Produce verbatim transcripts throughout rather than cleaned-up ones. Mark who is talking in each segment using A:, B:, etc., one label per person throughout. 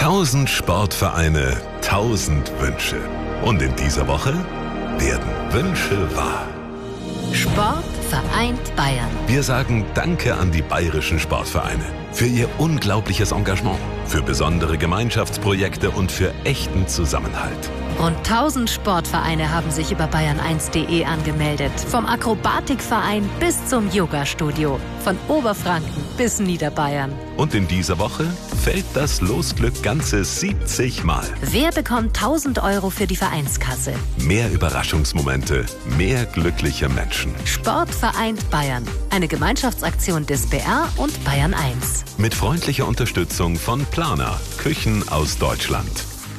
A: Tausend Sportvereine, tausend Wünsche. Und in dieser Woche werden Wünsche wahr.
B: Sport vereint Bayern.
A: Wir sagen Danke an die bayerischen Sportvereine für ihr unglaubliches Engagement, für besondere Gemeinschaftsprojekte und für echten Zusammenhalt.
B: Rund tausend Sportvereine haben sich über bayern eins punkt de angemeldet. Vom Akrobatikverein bis zum Yoga-Studio. Von Oberfranken bis Niederbayern.
A: Und in dieser Woche fällt das Losglück ganze siebzig Mal.
B: Wer bekommt tausend Euro für die Vereinskasse?
A: Mehr Überraschungsmomente, mehr glückliche Menschen.
B: Sport vereint Bayern. Eine Gemeinschaftsaktion des B R und Bayern eins.
A: Mit freundlicher Unterstützung von Plana, Küchen aus Deutschland.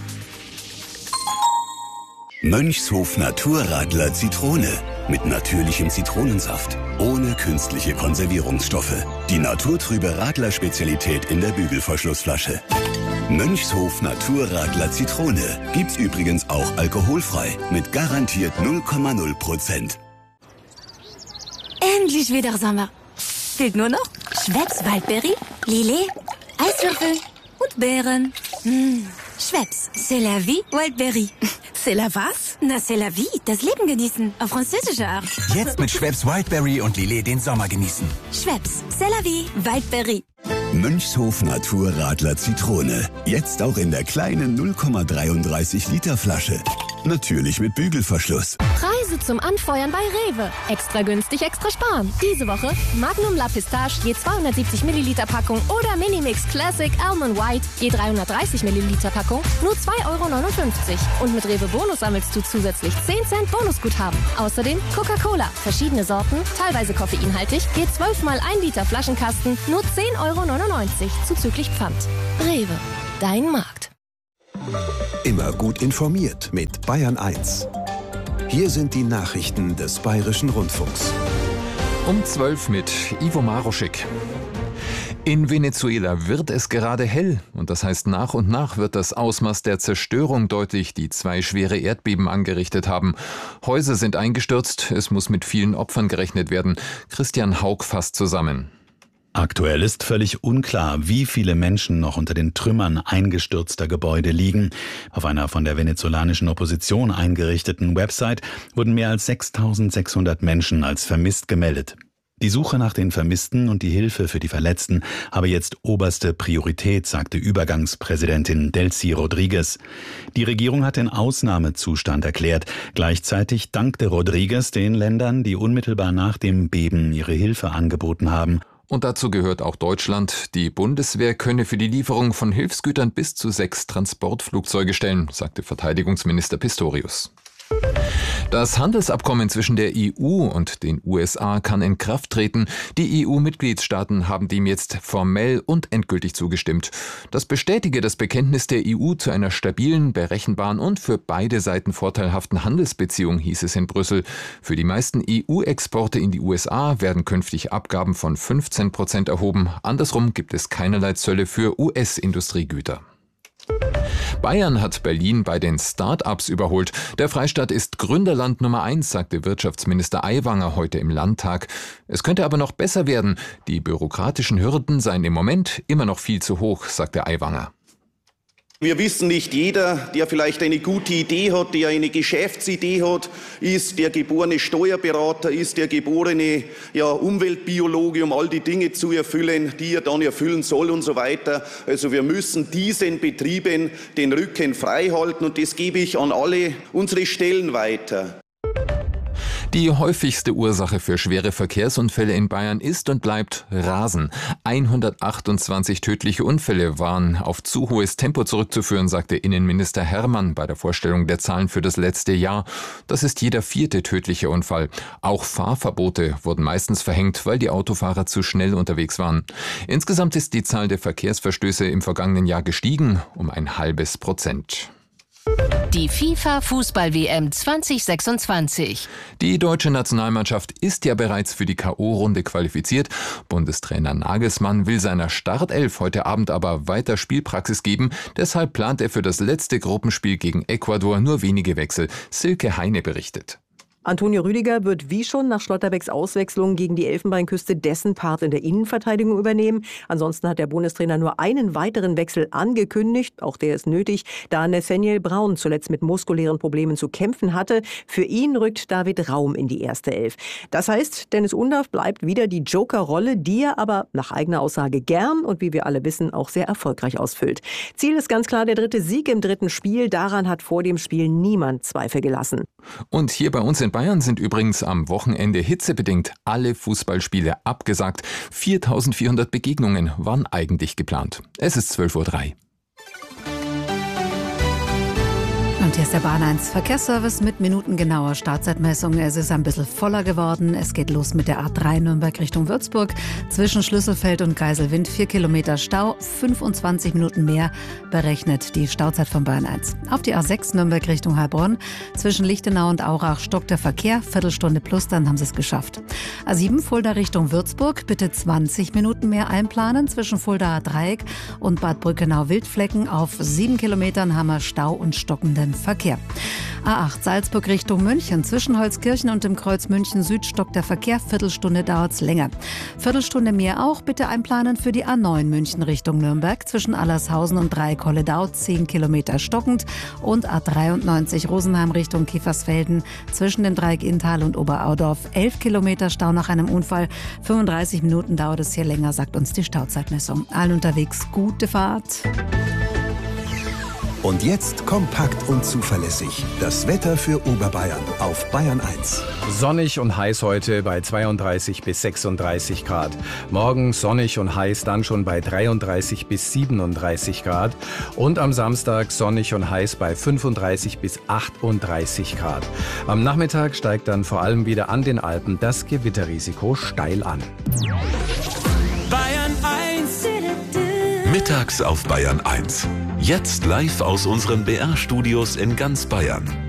C: Mönchshof Naturradler Zitrone. Mit natürlichem Zitronensaft. Ohne künstliche Konservierungsstoffe. Die naturtrübe Radler-Spezialität in der Bügelverschlussflasche. Mönchshof Naturradler Zitrone. Gibt's übrigens auch alkoholfrei. Mit garantiert null Komma null Prozent.
D: Endlich wieder Sommer. Fehlt nur noch Schweppes Waldbeere, Lillet, Eiswürfel und Beeren. Mmh. Schweppes, c'est la vie, Wildberry.
E: C'est la was?
D: Na, c'est la vie, das Leben genießen, auf französische Art.
F: Jetzt mit Schweppes Wildberry und Lillet den Sommer genießen.
D: Schweppes, c'est la vie, Wildberry.
C: Mönchshof Naturradler Zitrone. Jetzt auch in der kleinen null Komma dreiunddreißig Liter Flasche. Natürlich mit Bügelverschluss.
G: Preise zum Anfeuern bei Rewe. Extra günstig, extra sparen. Diese Woche Magnum La Pistache je zweihundertsiebzig Milliliter Packung oder Minimix Classic Almond White je dreihundertdreißig Milliliter Packung nur zwei Euro neunundfünfzig. Und mit Rewe Bonus sammelst du zusätzlich zehn Cent Bonusguthaben. Außerdem Coca-Cola, verschiedene Sorten, teilweise koffeinhaltig, je zwölf mal ein Liter Flaschenkasten, nur zehn Euro neunundneunzig zuzüglich Pfand. Rewe, dein Markt.
H: Immer gut informiert mit Bayern eins. Hier sind die Nachrichten des Bayerischen Rundfunks.
I: Um zwölf mit Ivo Maroschek. In Venezuela wird es gerade hell und das heißt, nach und nach wird das Ausmaß der Zerstörung deutlich, die zwei schwere Erdbeben angerichtet haben. Häuser sind eingestürzt, es muss mit vielen Opfern gerechnet werden. Christian Haug fasst zusammen.
J: Aktuell ist völlig unklar, wie viele Menschen noch unter den Trümmern eingestürzter Gebäude liegen. Auf einer von der venezolanischen Opposition eingerichteten Website wurden mehr als sechstausendsechshundert Menschen als vermisst gemeldet. Die Suche nach den Vermissten und die Hilfe für die Verletzten habe jetzt oberste Priorität, sagte Übergangspräsidentin Delcy Rodriguez. Die Regierung hat den Ausnahmezustand erklärt. Gleichzeitig dankte Rodriguez den Ländern, die unmittelbar nach dem Beben ihre Hilfe angeboten haben.
I: Und dazu gehört auch Deutschland. Die Bundeswehr könne für die Lieferung von Hilfsgütern bis zu sechs Transportflugzeuge stellen, sagte Verteidigungsminister Pistorius. Das Handelsabkommen zwischen der E U und den U S A kann in Kraft treten. Die E U-Mitgliedstaaten haben dem jetzt formell und endgültig zugestimmt. Das bestätige das Bekenntnis der E U zu einer stabilen, berechenbaren und für beide Seiten vorteilhaften Handelsbeziehung, hieß es in Brüssel. Für die meisten E U-Exporte in die U S A werden künftig Abgaben von fünfzehn Prozent erhoben. Andersrum gibt es keinerlei Zölle für U S-Industriegüter. Bayern hat Berlin bei den Start-ups überholt. Der Freistaat ist Gründerland Nummer eins, sagte Wirtschaftsminister Aiwanger heute im Landtag. Es könnte aber noch besser werden. Die bürokratischen Hürden seien im Moment immer noch viel zu hoch, sagte Aiwanger.
K: Wir wissen, nicht jeder, der vielleicht eine gute Idee hat, der eine Geschäftsidee hat, ist der geborene Steuerberater, ist der geborene ja, Umweltbiologe, um all die Dinge zu erfüllen, die er dann erfüllen soll und so weiter. Also wir müssen diesen Betrieben den Rücken frei halten und das gebe ich an alle unsere Stellen weiter.
I: Die häufigste Ursache für schwere Verkehrsunfälle in Bayern ist und bleibt Rasen. hundertachtundzwanzig tödliche Unfälle waren auf zu hohes Tempo zurückzuführen, sagte Innenminister Hermann bei der Vorstellung der Zahlen für das letzte Jahr. Das ist jeder vierte tödliche Unfall. Auch Fahrverbote wurden meistens verhängt, weil die Autofahrer zu schnell unterwegs waren. Insgesamt ist die Zahl der Verkehrsverstöße im vergangenen Jahr gestiegen um ein halbes Prozent.
B: Die FIFA-Fußball-W M zwanzig sechsundzwanzig.
I: Die deutsche Nationalmannschaft ist ja bereits für die K O-Runde qualifiziert. Bundestrainer Nagelsmann will seiner Startelf heute Abend aber weiter Spielpraxis geben. Deshalb plant er für das letzte Gruppenspiel gegen Ecuador nur wenige Wechsel. Silke Heine berichtet.
E: Antonio Rüdiger wird wie schon nach Schlotterbecks Auswechslung gegen die Elfenbeinküste dessen Part in der Innenverteidigung übernehmen. Ansonsten hat der Bundestrainer nur einen weiteren Wechsel angekündigt. Auch der ist nötig, da Nathaniel Braun zuletzt mit muskulären Problemen zu kämpfen hatte. Für ihn rückt David Raum in die erste Elf. Das heißt, Dennis Undaff bleibt wieder die Joker-Rolle, die er aber nach eigener Aussage gern und wie wir alle wissen auch sehr erfolgreich ausfüllt. Ziel ist ganz klar der dritte Sieg im dritten Spiel. Daran hat vor dem Spiel niemand Zweifel gelassen.
I: Und hier bei uns in Bayern sind übrigens am Wochenende hitzebedingt alle Fußballspiele abgesagt. viertausendvierhundert Begegnungen waren eigentlich geplant. Es ist zwölf Uhr drei.
B: Und hier ist der Bahn eins Verkehrsservice mit minutengenauer Startzeitmessung. Es ist ein bisschen voller geworden. Es geht los mit der A drei Nürnberg Richtung Würzburg. Zwischen Schlüsselfeld und Geiselwind vier Kilometer Stau, fünfundzwanzig Minuten mehr berechnet die Stauzeit von Bahn eins. Auf die A sechs Nürnberg Richtung Heilbronn. Zwischen Lichtenau und Aurach stockt der Verkehr. Viertelstunde plus, dann haben sie es geschafft. A sieben Fulda Richtung Würzburg. Bitte zwanzig Minuten mehr einplanen. Zwischen Fuldaer Dreieck und Bad Brückenau-Wildflecken. Auf sieben Kilometern haben wir Stau und stockenden Verkehr. A acht Salzburg Richtung München. Zwischen Holzkirchen und dem Kreuz München Süd stockt der Verkehr. Viertelstunde dauert's länger. Viertelstunde mehr auch. Bitte einplanen für die A neun München Richtung Nürnberg. Zwischen Allershausen und Dreieck-Holledau zehn Kilometer stockend. Und A dreiundneunzig Rosenheim Richtung Kiefersfelden. Zwischen dem Dreieck Inntal und Oberaudorf elf Kilometer Stau nach einem Unfall. fünfunddreißig Minuten dauert es hier länger, sagt uns die Stauzeitmessung. Allen unterwegs gute Fahrt.
H: Und jetzt kompakt und zuverlässig. Das Wetter für Oberbayern auf Bayern eins.
L: Sonnig und heiß heute bei zweiunddreißig bis sechsunddreißig Grad. Morgen sonnig und heiß dann schon bei dreiunddreißig bis siebenunddreißig Grad. Und am Samstag sonnig und heiß bei fünfunddreißig bis achtunddreißig Grad. Am Nachmittag steigt dann vor allem wieder an den Alpen das Gewitterrisiko steil an.
A: Bayern eins. Mittags auf Bayern eins. Jetzt live aus unseren B R-Studios in ganz Bayern.